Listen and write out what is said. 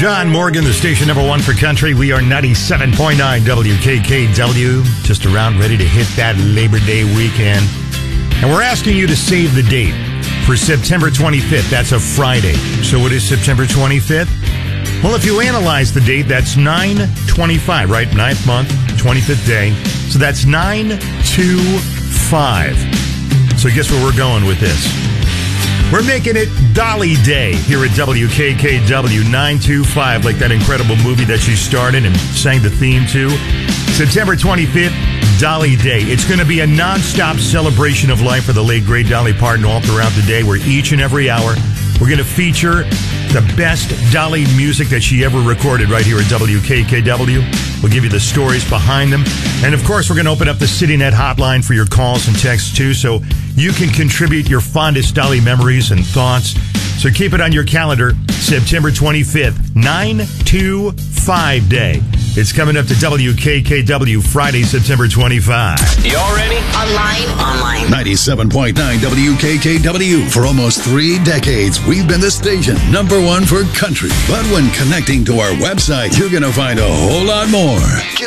John Morgan, the station number one for country. We are 97.9 WKKW, just around ready to hit that Labor Day weekend. And we're asking you to save the date for September 25th. That's a Friday. So what is September 25th? Well, if you analyze the date, that's 9/25, right? 9th month, 25th day. So that's 9/25. So guess where we're going with this? We're making it Dolly Day here at WKKW 925, like that incredible movie that she started and sang the theme to. September 25th, Dolly Day. It's going to be a nonstop celebration of life for the late, great Dolly Parton all throughout the day, where each and every hour we're going to feature the best Dolly music that she ever recorded right here at WKKW. We'll give you the stories behind them. And, of course, we're going to open up the CityNet hotline for your calls and texts, too, so you can contribute your fondest Dolly memories and thoughts. So keep it on your calendar, September 25th, 925 Day. It's coming up to WKKW Friday, September 25. Y'all ready? Online. 97.9 WKKW. For almost 3 decades, we've been the station number one for country. But when connecting to our website, you're going to find a whole lot more.